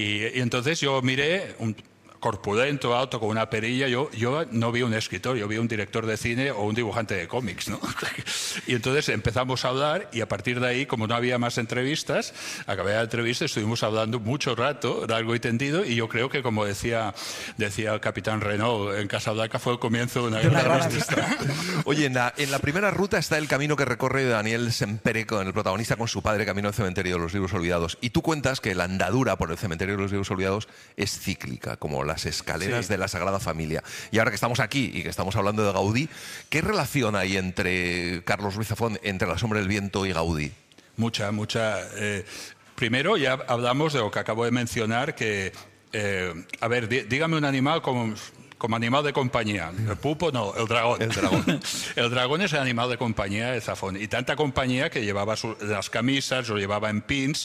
Y entonces yo miré un corpulento, alto, con una perilla. Yo no vi un escritor, yo vi un director de cine o un dibujante de cómics, ¿no? Y entonces empezamos a hablar y a partir de ahí, como no había más entrevistas, acabé la entrevista, estuvimos hablando mucho rato, largo y tendido, y yo creo que, como decía el capitán Renault en Casablanca, fue el comienzo de una gran amistad. Oye, en la primera ruta está el camino que recorre Daniel Sempere, con el protagonista, con su padre, camino al cementerio de los libros olvidados. Y tú cuentas que la andadura por el cementerio de los libros olvidados es cíclica, como las escaleras de la Sagrada Familia. Y ahora que estamos aquí y que estamos hablando de Gaudí, ¿qué relación hay entre Carlos Ruiz Zafón, entre La sombra del viento y Gaudí? Mucha. Primero ya hablamos de lo que acabo de mencionar, que, a ver, dígame un animal como animal de compañía. El pulpo no, el dragón. El dragón es el animal de compañía de Zafón. Y tanta compañía que llevaba las camisas, lo llevaba en pins,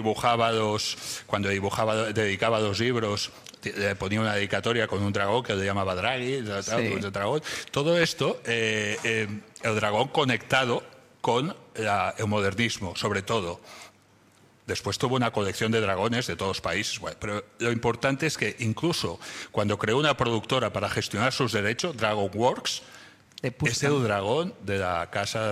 cuando dedicaba los libros, le ponía una dedicatoria con un dragón que le llamaba Draghi, el dragón. Todo esto, el dragón conectado con el modernismo, sobre todo. Después tuvo una colección de dragones de todos los países. Bueno, pero lo importante es que incluso cuando creó una productora para gestionar sus derechos, DragonWorks, es el dragón de la casa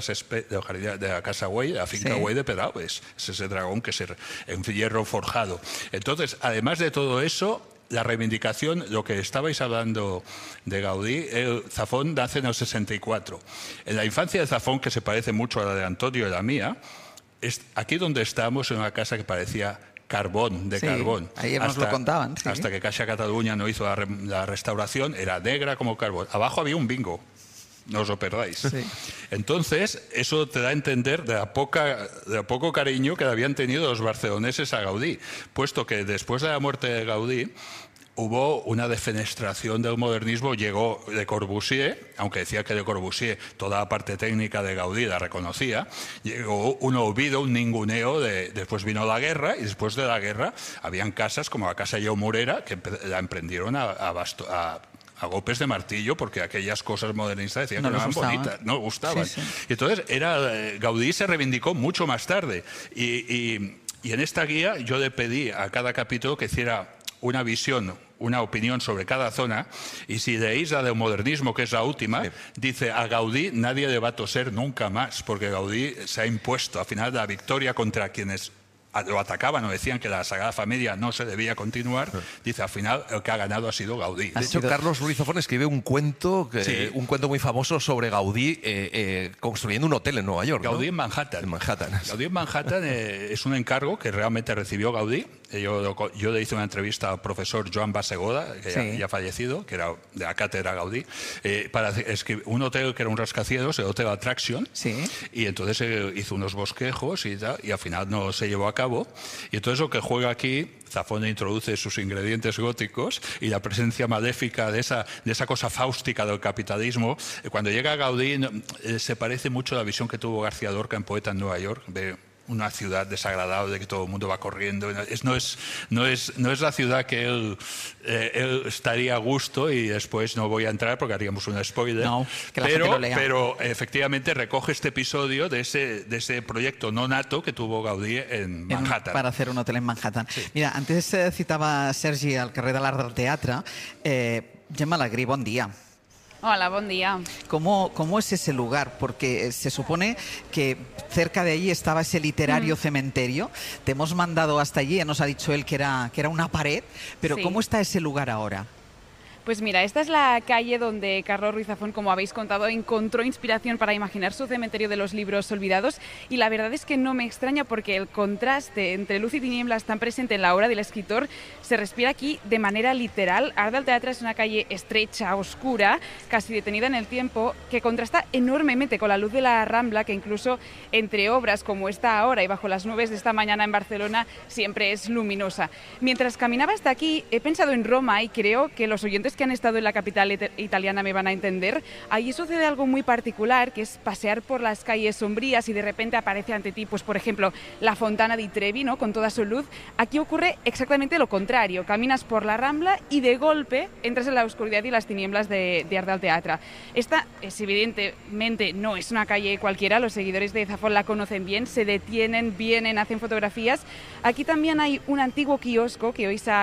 Güell, de la finca Güell de Pedralbes. Es ese dragón que es en hierro forjado. Entonces, además de todo eso, la reivindicación, lo que estabais hablando de Gaudí, Zafón nace en el 64. En la infancia de Zafón, que se parece mucho a la de Antonio y la mía, aquí donde estábamos, en una casa que parecía carbón. Ayer nos lo contaban. Sí. Hasta que Caixa Cataluña no hizo la restauración, era negra como carbón. Abajo había un bingo. No os lo perdáis. Sí. Entonces, eso te da a entender de poco cariño que habían tenido los barceloneses a Gaudí, puesto que después de la muerte de Gaudí hubo una defenestración del modernismo. Llegó Le Corbusier, aunque decía que Le Corbusier toda la parte técnica de Gaudí la reconocía. Llegó un olvido, un ninguneo. Después vino la guerra, y después de la guerra habían casas como la Casa Lleó Morera que la emprendieron a golpes de martillo, porque aquellas cosas modernistas decían que no eran bonitas, no gustaban. Sí. Y entonces Gaudí se reivindicó mucho más tarde. Y en esta guía yo le pedí a cada capítulo que hiciera una visión, una opinión sobre cada zona, y si leéis la del modernismo, que es la última, dice: a Gaudí nadie le va a toser nunca más, porque Gaudí se ha impuesto. Al final, la victoria contra quienes lo atacaban o decían que la Sagrada Familia no se debía continuar, dice: al final el que ha ganado ha sido Gaudí. De hecho, Carlos Ruiz Zafón escribe un cuento muy famoso sobre Gaudí construyendo un hotel en Nueva York, ¿no? Gaudí en Manhattan. Gaudí en Manhattan es un encargo que realmente recibió Gaudí. Yo le hice una entrevista al profesor Joan Bassegoda, que ya ha fallecido, que era de la cátedra Gaudí, para escribir un hotel que era un rascacielos, el Hotel Attraction, y entonces hizo unos bosquejos y tal, y al final no se llevó a cabo. Y entonces lo que juega aquí, Zafón introduce sus ingredientes góticos y la presencia maléfica de esa cosa fáustica del capitalismo. Cuando llega Gaudí, se parece mucho a la visión que tuvo García Lorca en Poeta en Nueva York, de una ciudad desagradable, que todo el mundo va corriendo. No es la ciudad que él estaría a gusto, y después no voy a entrar porque haríamos un spoiler. No, que la gente lo lea. Pero efectivamente recoge este episodio de ese proyecto no nato que tuvo Gaudí en Manhattan. Para hacer un hotel en Manhattan. Sí. Mira, antes citava Sergi al carrer de l'Art del Teatre. Gemma Alegrí, bon dia. Hola, buen día. ¿Cómo es ese lugar? Porque se supone que cerca de allí estaba ese literario cementerio. Te hemos mandado hasta allí, ya nos ha dicho él que era una pared, pero ¿cómo está ese lugar ahora? Pues mira, esta es la calle donde Carlos Ruiz Zafón, como habéis contado, encontró inspiración para imaginar su cementerio de los libros olvidados, y la verdad es que no me extraña, porque el contraste entre luz y tinieblas tan presente en la obra del escritor se respira aquí de manera literal. Art del Teatre es una calle estrecha, oscura, casi detenida en el tiempo, que contrasta enormemente con la luz de la Rambla, que incluso entre obras como esta ahora y bajo las nubes de esta mañana en Barcelona siempre es luminosa. Mientras caminaba hasta aquí he pensado en Roma, y creo que los oyentes oyentes que han estado en la capital italiana me van a entender. Allí sucede algo muy particular, que es pasear por las calles sombrías y de repente aparece ante ti, pues por ejemplo, la Fontana di Trevi, ¿no?, con toda su luz. Aquí ocurre exactamente lo contrario. Caminas por la Rambla y de golpe entras en la oscuridad y las tinieblas de Art del Teatre. Esta es evidentemente no es una calle cualquiera, los seguidores de Zafón la conocen bien, se detienen, vienen, hacen fotografías. Aquí también hay un antiguo kiosco que hoy se ha